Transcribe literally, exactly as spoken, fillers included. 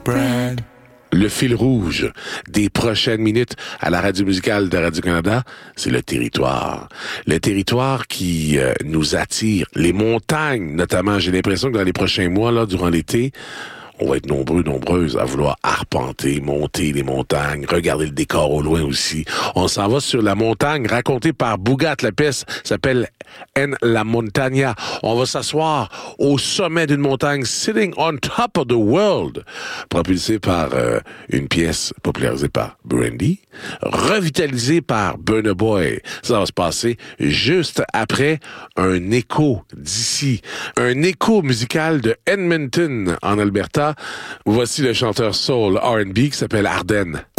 Brad. Le fil rouge des prochaines minutes à la radio musicale de Radio-Canada, c'est le territoire. Le territoire qui euh, nous attire. Les montagnes, notamment. J'ai l'impression que dans les prochains mois, là, durant l'été, on va être nombreux, nombreuses à vouloir arpenter, monter les montagnes, regarder le décor au loin aussi. On s'en va sur la montagne, racontée par Bougat. La pièce s'appelle En la Montaña. On va s'asseoir au sommet d'une montagne, Sitting on Top of the World, propulsée par euh, une pièce popularisée par Brandy, revitalisée par Burna Boy. Ça va se passer juste après un écho d'ici, un écho musical de Edmonton, en Alberta. Voici le chanteur soul R and B qui s'appelle Ardennes.